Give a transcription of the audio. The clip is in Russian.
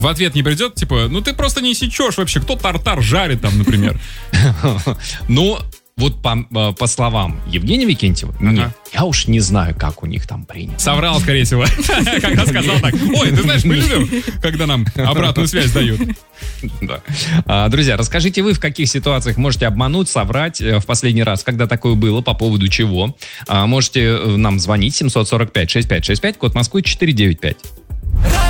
В ответ не придет, типа, ну ты просто не сечешь вообще, кто тартар жарит там, например. Ну, вот по словам Евгения Викентьева, нет, я уж не знаю, как у них там принято. Соврал, скорее всего, когда сказал так. Ой, ты знаешь, мы любим, когда нам обратную связь дают. Да. Друзья, расскажите вы, в каких ситуациях можете обмануть, соврать в последний раз, когда такое было, по поводу чего. Можете нам звонить 745-6565, код Москвы 495.